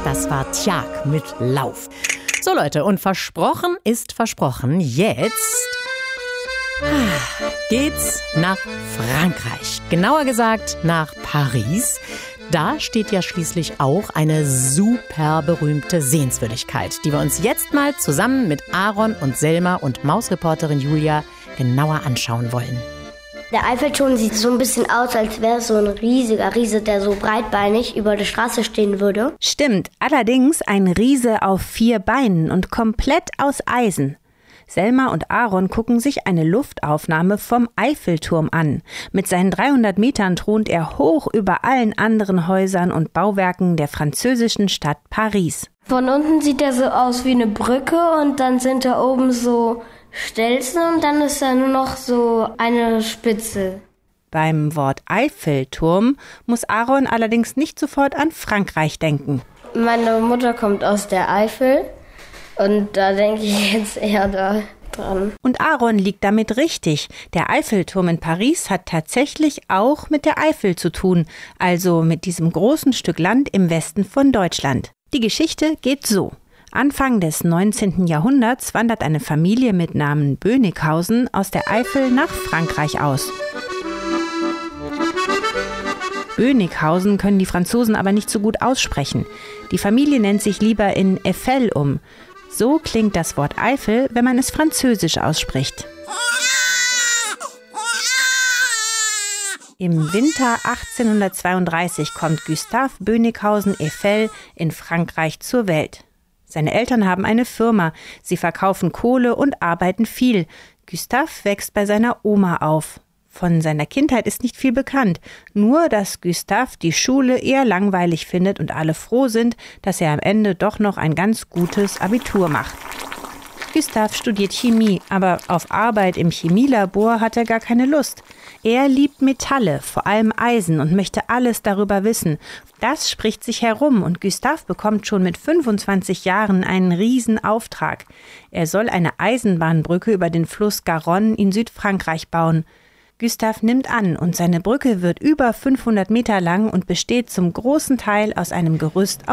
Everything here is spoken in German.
Das war Tjag mit Lauf. So Leute, und versprochen ist versprochen. Jetzt geht's nach Frankreich. Genauer gesagt nach Paris. Da steht ja schließlich auch eine super berühmte Sehenswürdigkeit, die wir uns jetzt mal zusammen mit Aaron und Selma und Mausreporterin Julia genauer anschauen wollen. Der Eiffelturm sieht so ein bisschen aus, als wäre es so ein riesiger Riese, der so breitbeinig über der Straße stehen würde. Stimmt, allerdings ein Riese auf 4 Beinen und komplett aus Eisen. Selma und Aaron gucken sich eine Luftaufnahme vom Eiffelturm an. Mit seinen 300 Metern thront er hoch über allen anderen Häusern und Bauwerken der französischen Stadt Paris. Von unten sieht er so aus wie eine Brücke und dann sind da oben so Stelzen und dann ist da nur noch so eine Spitze. Beim Wort Eiffelturm muss Aaron allerdings nicht sofort an Frankreich denken. Meine Mutter kommt aus der Eifel. Und da denke ich jetzt eher da dran. Und Aaron liegt damit richtig. Der Eiffelturm in Paris hat tatsächlich auch mit der Eifel zu tun, also mit diesem großen Stück Land im Westen von Deutschland. Die Geschichte geht so. Anfang des 19. Jahrhunderts wandert eine Familie mit Namen Bönighausen aus der Eifel nach Frankreich aus. Bönighausen können die Franzosen aber nicht so gut aussprechen. Die Familie nennt sich lieber in Eiffel um. So klingt das Wort Eifel, wenn man es französisch ausspricht. Im Winter 1832 kommt Gustave Bönighausen-Eiffel in Frankreich zur Welt. Seine Eltern haben eine Firma. Sie verkaufen Kohle und arbeiten viel. Gustave wächst bei seiner Oma auf. Von seiner Kindheit ist nicht viel bekannt, nur dass Gustave die Schule eher langweilig findet und alle froh sind, dass er am Ende doch noch ein ganz gutes Abitur macht. Gustave studiert Chemie, aber auf Arbeit im Chemielabor hat er gar keine Lust. Er liebt Metalle, vor allem Eisen, und möchte alles darüber wissen. Das spricht sich herum und Gustave bekommt schon mit 25 Jahren einen Riesenauftrag. Er soll eine Eisenbahnbrücke über den Fluss Garonne in Südfrankreich bauen. Gustave nimmt an und seine Brücke wird über 500 Meter lang und besteht zum großen Teil aus einem Gerüst